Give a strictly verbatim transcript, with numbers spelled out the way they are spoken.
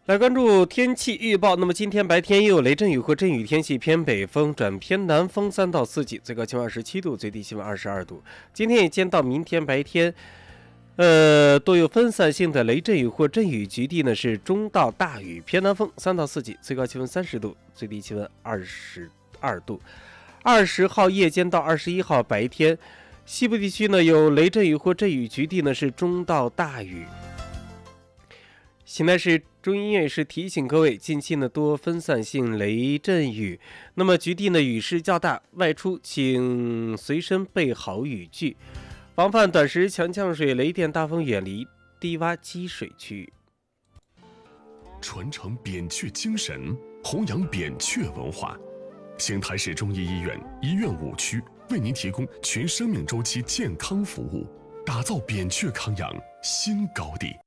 来关注天气预报。那么今天白天也有雷阵雨或阵雨天气，偏北风转偏南风三到四级，最高气温二十七度，最低气温二十二度。今天也见到明天白天，呃，多有分散性的雷阵雨或阵雨，局地呢是中到大雨，偏南风三到四级，最高气温三十度，最低气温二十二度。二十号夜间到二十一号白天，西部地区呢有雷阵雨或阵雨，局地呢是中到大雨。现在是中医院是提醒各位，近期呢多分散性雷阵雨，那么局地呢雨势较大，外出请随身备好雨具，防范短时强降水、雷电、大风，远离低洼积水区域。 传承扁鹊精神，弘扬扁鹊文化。邢台市中医医院医院五区为您提供全生命周期健康服务，打造扁鹊康养新高地。